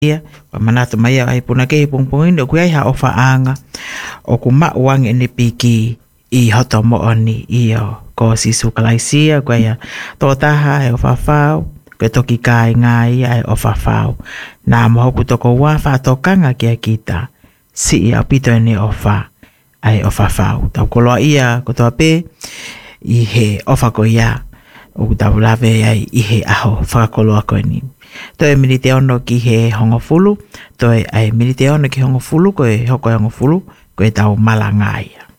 wa manata mai ai puna ke pungpungin o kuai ha ofa anga o ku mauang ene piki I hoto mo oni io ko sisu kalaisia ko ia to taha e ofa fau ke toki kai ngai ai ofa fau na mo ku toko wa fa tokanga ke kita si ia pito ni ofa ai ofa fau ta ko lo ia ko to pe I he ofa ko ia o ta lave ai I he aho fa ko lo ko ni to e milite ono ki he hongofulu to e ai milite ono ki hongofulu ko e hoko hongofulu ko e tau malangai